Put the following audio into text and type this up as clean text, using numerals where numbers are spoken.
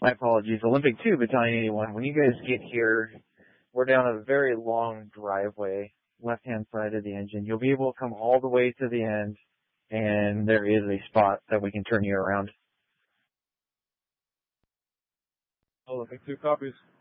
My apologies. Olympic 2, Battalion 81. When you guys get here, we're down a very long driveway, left-hand side of the engine. You'll be able to come all the way to the end, and there is a spot that we can turn you around. Olympic 2 copies.